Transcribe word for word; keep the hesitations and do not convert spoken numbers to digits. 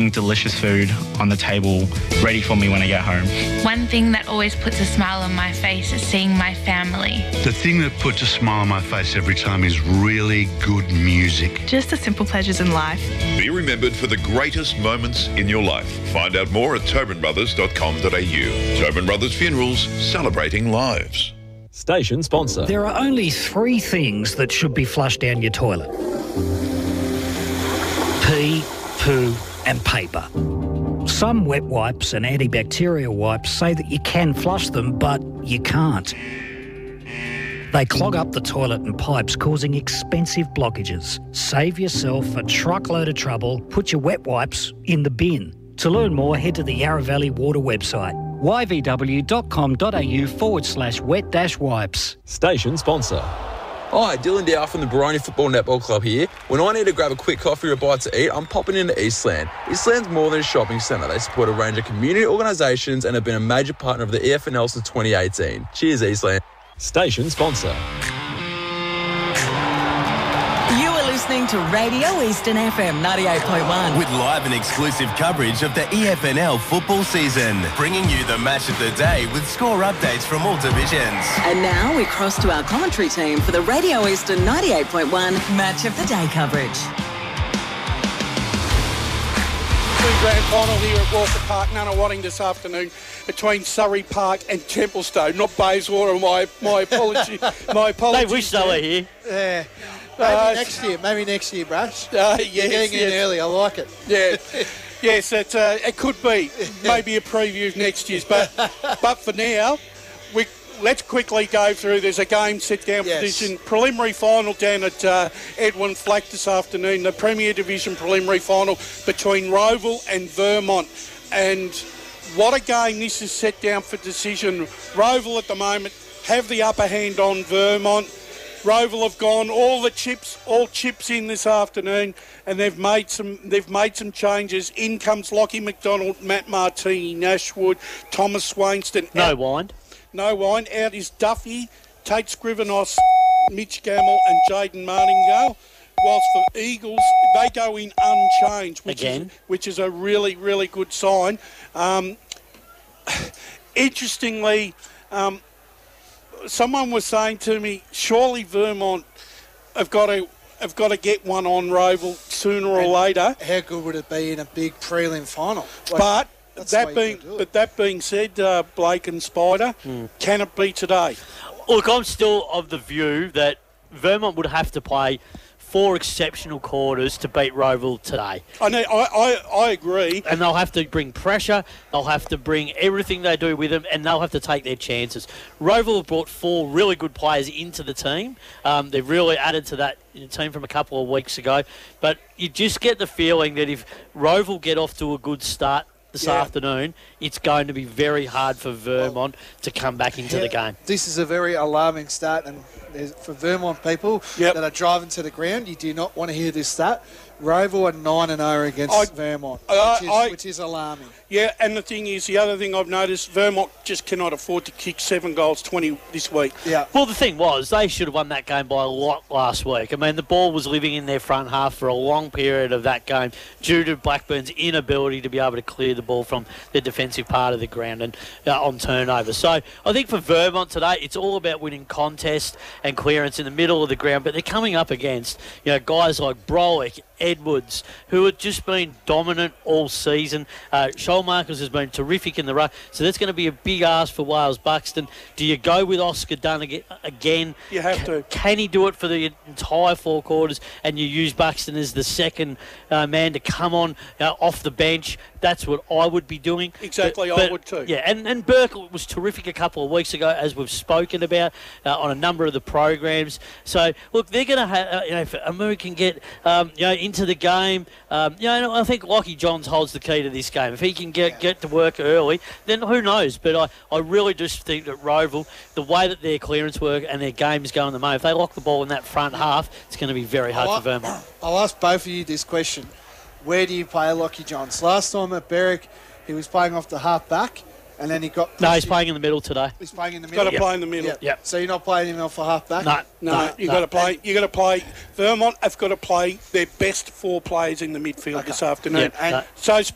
having delicious food on the table ready for me when I get home. One thing that always puts a smile on my face is seeing my family. The thing that puts a smile on my face every time is really good music. Just the simple pleasures in life. Be remembered for the greatest moments in your life. Find out more at tobin brothers dot com dot a u. Tobin Brothers Funerals, celebrating lives. Station sponsor. There are only three things that should be flushed down your toilet. Pee, poo and paper. Some wet wipes and antibacterial wipes say that you can flush them, but you can't. They clog up the toilet and pipes, causing expensive blockages. Save yourself a truckload of trouble. Put your wet wipes in the bin. To learn more, head to the Yarra Valley Water website, y v w dot com dot a u forward slash wet dash wipes. Station sponsor. Hi, Dylan Dow from the Baroni Football Netball Club here. When I need to grab a quick coffee or a bite to eat, I'm popping into Eastland. Eastland's more than a shopping centre. They support a range of community organisations and have been a major partner of the E F N L since twenty eighteen. Cheers, Eastland. Station sponsor. You are listening to Radio Eastern F M ninety-eight point one. With live and exclusive coverage of the E F N L football season. Bringing you the match of the day with score updates from all divisions. And now we cross to our commentary team for the Radio Eastern ninety-eight point one Match of the Day coverage. Grand final here at Walker Park, Nunawading this afternoon between Surrey Park and Templestowe, not Bayswater. My my apology. My apologies. They wish they were here. Yeah. Maybe Uh, next year. Maybe next year, Brush. Uh, You're yes, getting in yes. early. I like it. Yeah. Yes, it, uh, it could be. Maybe a preview of next year's. But but for now, we let's quickly go through. There's a game set down for Yes. division preliminary final down at uh, Edwin Flack this afternoon. The Premier Division preliminary final between Roval and Vermont. And what a game this is set down for decision. Roval at the moment have the upper hand on Vermont. Roval have gone all the chips, all chips in this afternoon, and they've made some. They've made some changes. In comes Lockie McDonald, Matt Martini, Nashwood, Thomas Swainston. No Out, wine. no wine. Out is Duffy, Tate Scrivenos, Mitch Gamble, and Jaden Martingale. Whilst for Eagles, they go in unchanged, which Again. is which is a really really good sign. Um, interestingly. Um, Someone was saying to me, surely Vermont have got to have got to get one on Roval sooner or And later. How good would it be in a big prelim final? Like, But that's the that way being you do it. but that being said, uh, Blake and Spider, can it be today? Look, I'm still of the view that Vermont would have to play four exceptional quarters to beat Roval today. I know, I, I, I agree. And they'll have to bring pressure, they'll have to bring everything they do with them, and they'll have to take their chances. Roval have brought four really good players into the team. Um, they've really added to that team from a couple of weeks ago. But you just get the feeling that if Roval get off to a good start this Yeah. afternoon, it's going to be very hard for Vermont to come back into Yeah, the game. This is a very alarming stat, and there's, for Vermont people Yep. that are driving to the ground, you do not want to hear this stat. Roval are nine and oh against I- Vermont, I- which, is, I- which is alarming. Yeah, and the thing is, the other thing I've noticed, Vermont just cannot afford to kick seven goals twenty this week. Yeah. Well, the thing was, they should have won that game by a lot last week. I mean, the ball was living in their front half for a long period of that game due to Blackburn's inability to be able to clear the ball from the defensive part of the ground and uh, on turnover. So I think for Vermont today, it's all about winning contest and clearance in the middle of the ground, but they're coming up against, you know, guys like Brolick, Edwards, who have just been dominant all season. Uh, Schollmarkers has been terrific in the ruck, so that's going to be a big ask for Wales Buxton. Do you go with Oscar Dunn ag- again? You have to. Can he do it for the entire four quarters, and you use Buxton as the second uh, man to come on uh, off the bench? That's what I would be doing. Exactly, But- I but, would too. Yeah, and, and Burke was terrific a couple of weeks ago, as we've spoken about uh, on a number of the programs. So, look, they're going to have, uh, you know, if Amu can get, um, you know, into the game, um, you know, I think Lockie Johns holds the key to this game. If he can get, Yeah. get to work early, then who knows? But I, I really just think that Roval, the way that their clearance work and their games go in the moment, if they lock the ball in that front half, it's going to be very hard I'll, for Vermont. I'll ask both of you this question. Where do you play Lockie Johns? Last time at Berwick, he was playing off the half back, and then he got... No, he's pushed playing in the middle today. He's playing in the Got middle. to Yep. play in the middle. Yeah. Yep. So you're not playing him off the half back? No. No, No, you no. got to play. You got to play. Vermont have got to play their best four players in the midfield this afternoon. Yeah, And no. So